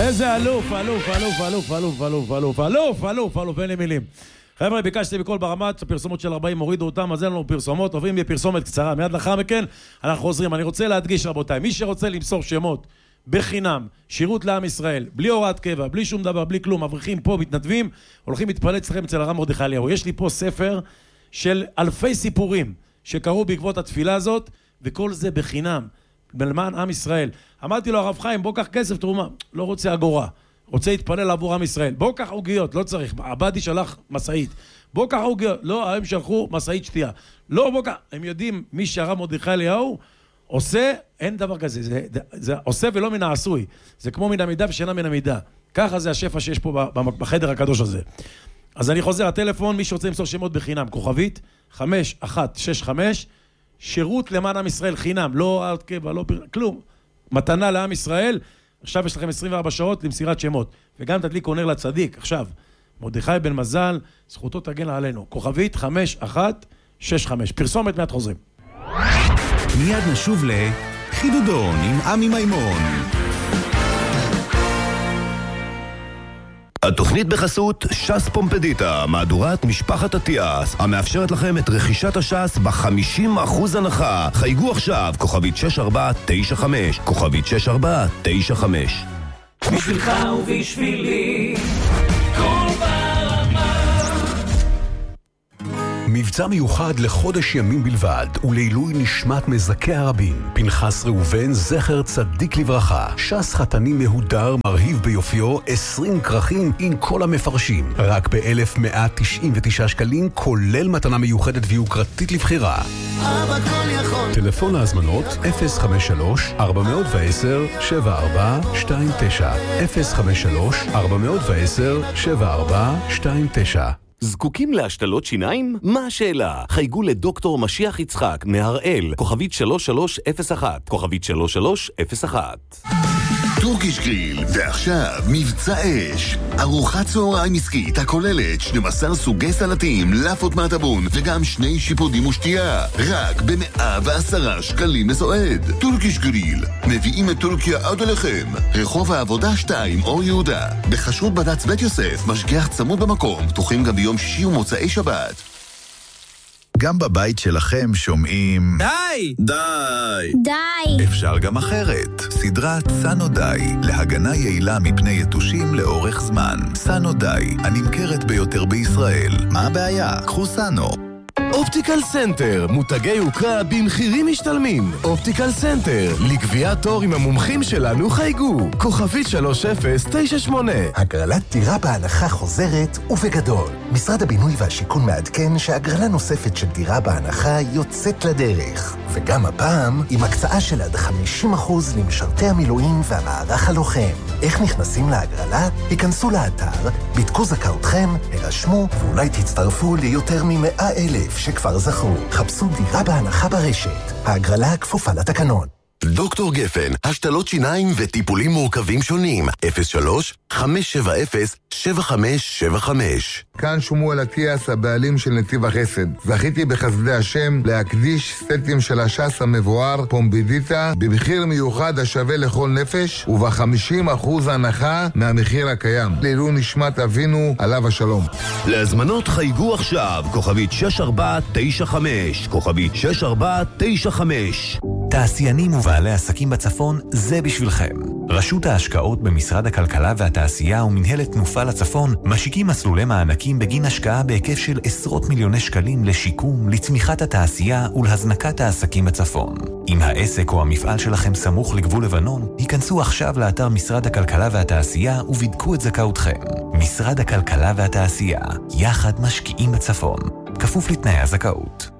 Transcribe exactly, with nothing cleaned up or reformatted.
איזה אלוף, אלוף, אלוף, אלוף, אלוף, אלוף, אלוף, אלוף, אלוף, אלוף, אין לי מילים. חבר'ה, ביקשתי בכל ברמת, הפרסומות של ארבעים הורידו אותם, אז אין לנו פרסומות, עוברים בפרסומת קצרה. מיד לאחר מכן, אנחנו חוזרים. אני רוצה להדגיש, רבותיי, מי שרוצה למסור שמות בחינם, שירות לעם ישראל, בלי הוראת קבע, בלי שום דבר, בלי כלום, אברכים פה, מתנדבים, הולכים להתפלץ לכם אצל הרב מרדכי אליהו. יש לי פה ספר של אלפי סיפורים שקרו בעקבות התפילה הזאת, וכל זה בחינם, למען עם ישראל. אמרתי לו, הרב חיים, בוא קח כסף, תרומה. לא רוצה אגורה. רוצה להתפלל עבור עם ישראל. בוא קח עוגיות, לא צריך. עבדי שלח מסעית. בוא קח עוגיות. לא, הם שלחו מסעית שתייה. לא, בוא קח. הם יודעים, מי שהרב מרדכי אליהו עושה, אין דבר כזה. זה, זה, זה עושה ולא מן העשוי. זה כמו מן המידה ושאינה מן המידה. ככה זה השפע שיש פה בחדר הקדוש הזה. אז אני חוזר, הטלפון, מי שרוצה למסור שמות בחינם, כוכבית, חמש אחת שש חמש, שירות למען עם ישראל חינם, לא עד קבע, לא פר... כלום. מתנה לעם ישראל, עכשיו יש לכם עשרים וארבע שעות למסירת שמות. וגם תדליק נר לצדיק, עכשיו, מרדכי בן מזל, זכותו תגן עלינו. כוכבית חמש אחת שש חמש. פרסומת מעט חוזרים. מיד נשוב לחידודון עם עמי מימון. התוכנית בחסות ש"ס פומפדיטה, מהדורת משפחת אטיאס, המאפשרת לכם את רכישת הש"ס ב-חמישים אחוז הנחה. חייגו עכשיו, כוכבית שש ארבע תשע חמש, כוכבית שש ארבע תשע חמש. בשבילך ובשבילי, כל ברמה. מבצע מיוחד לחודש ימים בלבד, ולעילוי נשמת מזכי הרבים. פנחס ראובן, זכר צדיק לברכה. ש"ס חתני מהודר, מרהיב ביופיו, עשרים כרכים עם כל המפרשים. רק ב-אלף מאה תשעים ותשעה שקלים, כולל מתנה מיוחדת ויוקרתית לבחירה. אבא כל יכול. טלפון להזמנות אפס חמש שלוש ארבע עשר שבע ארבע שתיים תשע אפס חמש שלוש ארבע עשר שבע ארבע שתיים תשע. זקוקים להשתלות שיניים? מה השאלה? חייגו לדוקטור משיח יצחק מהראל, כוכבית שלוש שלוש אפס אחת, כוכבית שלוש שלוש אפס אחת. טורקיש גריל, ועכשיו מבצע אש. ארוחת צהריים עסקית הכוללת שנים עשר סוגי סלטים, לאפות מהטבון וגם שני שיפודים ושתייה. רק ב-מאה ועשרה שקלים לסועד. טורקיש גריל, מביאים את טורקיה עד אליכם. רחוב העבודה שתיים, אור יהודה. בחשרות בד"ץ בית יוסף, משגיח צמוד במקום, פתוחים גם ביום שישי ומוצאי שבת. גם בבית שלכם שומעים די! די! די! אפשר גם אחרת. סדרת סנו די, להגנה יעילה מפני יתושים לאורך זמן. סנו די, הנמכרת ביותר בישראל. מה הבעיה? קחו סנו. אופטיקל סנטר, מותגי יוקרה במחירים משתלמים. אופטיקל סנטר, לקביעת תור עם המומחים שלנו חייגו. כוכבית שלוש אפס תשע שמונה. הגרלת דירה בהנחה חוזרת ובגדול. משרד הבינוי והשיכון מעדכן שהגרלה נוספת של דירה בהנחה יוצאת לדרך. וגם הפעם עם הקצאה של עד חמישים אחוז למשרתי המילואים והמערך הלוחם. איך נכנסים להגרלה? היכנסו לאתר, בדקו זכאותכם, הרשמו ואולי תצטרפו ליותר ממאה אלף שכבר זכו. חפשו דירה בהנחה ברשת. ההגרלה כפופה לתקנון. דוקטור גפן, השתלות שיניים וטיפולים מורכבים שונים. אפס שלוש חמש שבע אפס שבע חמש שבע חמש. כאן שמואל אטיאס, הבעלים של נתיב החסד. זכיתי בחסדי השם להקדיש סטים של הש"ס המבואר פומפדיטה במחיר מיוחד השווה לכל נפש וב-חמישים אחוז הנחה מהמחיר הקיים. לעילוי נשמת אבינו עליו השלום. להזמנות חייגו עכשיו, כוכבית שש ארבע תשע חמש, כוכבית שש ארבע תשע חמש. תעשיינים ובעלי עסקים בצפון, זה בשבילכם. רשות ההשקעות במשרד הכלכלה והתעשייה ומנהלת תנופה לצפון משיקים מסלולי מענקים בגין השקעה בהיקף של עשרות מיליוני שקלים לשיקום, לצמיחת התעשייה ולהזנקת העסקים בצפון. אם העסק או המפעל שלכם סמוך לגבול לבנון, היכנסו עכשיו לאתר משרד הכלכלה והתעשייה ובדקו את זכאותכם. משרד הכלכלה והתעשייה, יחד משקיעים בצפון. כפוף לתנאי הזכאות.